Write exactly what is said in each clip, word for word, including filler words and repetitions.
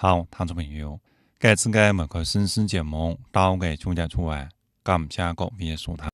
好，聽眾朋友，這次嘅每個新鮮節目到嘅總結出來，感謝各位嘅收聽。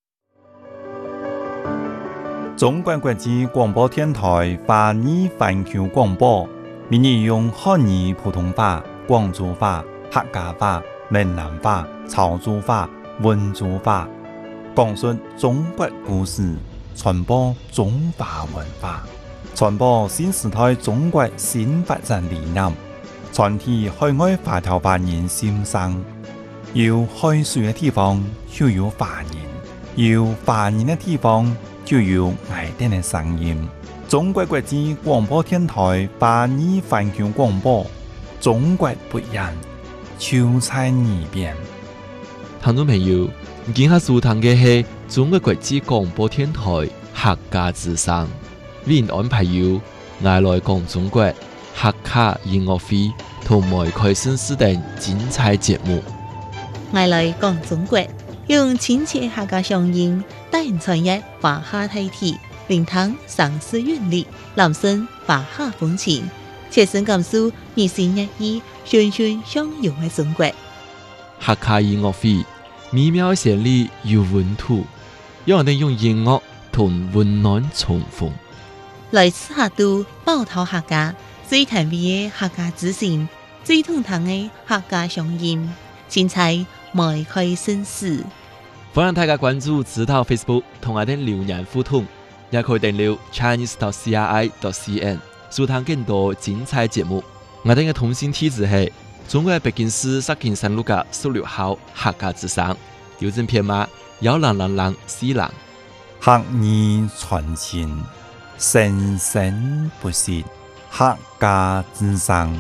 中國國際廣播電台華語環球廣播，每日用漢語普通話、廣州話、客家話、閩南話、潮州話、溫州話，講述中國故事，傳播中華文化，傳播新時代中國新發展理念，傳遞海外華僑華人心聲。有海水嘅地方就有華人，有華人嘅地方就有愛哋嘅聲音。中國國際廣播電台華語環球廣播，中國不一樣，就在耳邊。 聽眾朋友，今下收聽嘅係中國國際廣播電台客家之聲，為您安排有愛來講中國客家音樂會同埋開新時等精彩節目。 愛來講中國，用親切客家聲音帶人傳譯華夏大體，聆聽城市韻律，攬聲華夏風情，切身感受日新月異、循循相融嘅中國。 客家音樂會美妙嘅旋律有溫度，讓我哋用音樂同溫暖重逢。 來自客都寶島客家最甜美嘅客家之聲，最通透嘅客家聲音，精彩邁開新事。 歡迎大家關注指導 Facebook 同我哋留言互動，也可以訂閱 Chinese dot C R I dot C N 收聽更多精彩節目。我哋嘅通信地址係中國北京市石景山路嘅十六號客家之聲，郵政編碼幺零零零四零。 客語傳情，生生不息，客家之聲。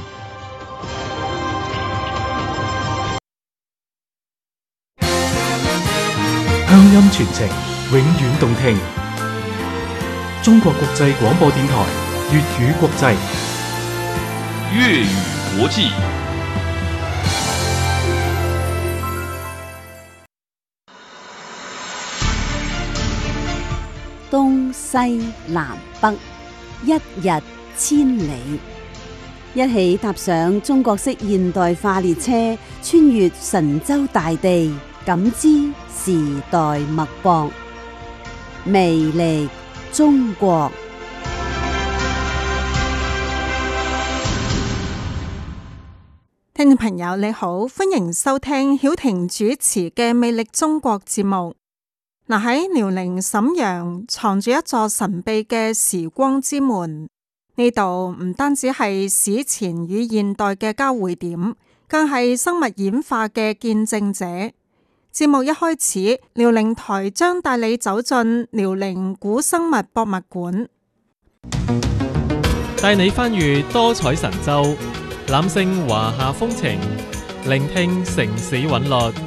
鄉音傳情，永遠動聽。中國國際廣播電台粵語國際， 粵語國際。 東西南北，一日千里，一起踏上中國式現代化列車，穿越神州大地，感知時代脈搏，魅力中國。 聽眾朋友你好，歡迎收聽曉婷主持嘅《魅力中國》節目。嗱，喺遼寧瀋陽藏住一座神秘嘅時光之門，呢度唔單止係史前與現代嘅交匯點，更係生物演化嘅見證者。節目一開始，遼寧台將帶你走進遼寧古生物博物館， 帶你翻閱多彩神州，攬勝華夏風情，聆聽城市韻律。